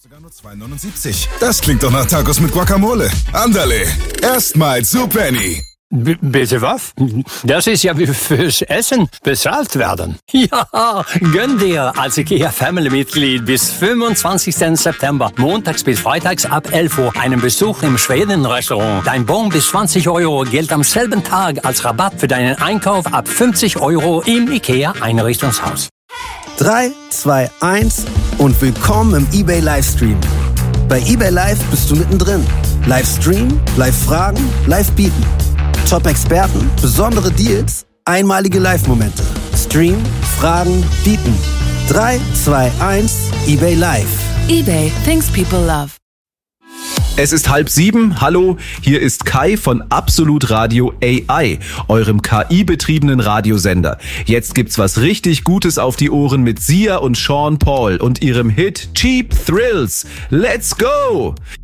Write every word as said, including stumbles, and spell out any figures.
Sogar nur zwei neunundsiebzig. Das klingt doch nach Tacos mit Guacamole. Andale, erstmal zu Penny. B- bitte was? Das ist ja wie fürs Essen bezahlt werden. Ja, gönn dir als IKEA-Family-Mitglied bis fünfundzwanzigsten September, montags bis freitags ab elf Uhr, einen Besuch im Schweden-Restaurant. Dein Bon bis zwanzig Euro gilt am selben Tag als Rabatt für deinen Einkauf ab fünfzig Euro im IKEA-Einrichtungshaus. drei, zwei, eins und willkommen im eBay Livestream. Bei eBay Live bist du mittendrin. Livestream, Live-Fragen, Live-Bieten. Top-Experten, besondere Deals, einmalige Live-Momente. Stream, Fragen, Bieten. drei, zwei, eins, eBay Live. eBay, things people love. Es ist halb sieben. Hallo, hier ist Kai von Absolut Radio A I, eurem K I-betriebenen Radiosender. Jetzt gibt's was richtig Gutes auf die Ohren mit Sia und Sean Paul und ihrem Hit Cheap Thrills. Let's go!